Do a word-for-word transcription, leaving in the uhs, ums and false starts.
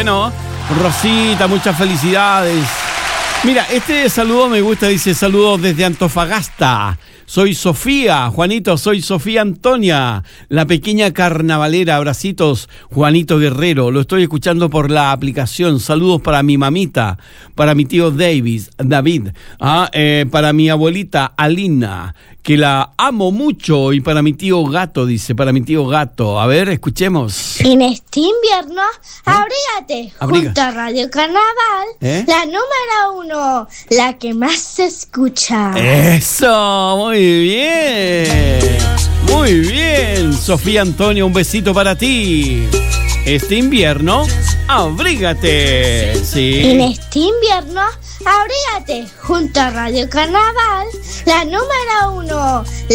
Bueno, Rosita, muchas felicidades. Mira, este saludo me gusta, dice saludos desde Antofagasta. Soy Sofía, Juanito, soy Sofía Antonia, la pequeña carnavalera. Abracitos, Juanito Guerrero. Lo estoy escuchando por la aplicación. Saludos para mi mamita, para mi tío Davis, David, ah, eh, para mi abuelita Alina, que la amo mucho, y para mi tío Gato, dice, para mi tío Gato. A ver, escuchemos. En este invierno, ¿Eh? abrígate Abriga. junto a Radio Carnaval, ¿Eh? la número uno, la que más se escucha. Eso, muy bien, muy bien, Sofía Antonia, un besito para ti. Este invierno, abrígate. Sí. En este invierno, abrígate junto a Radio Carnaval, la número uno.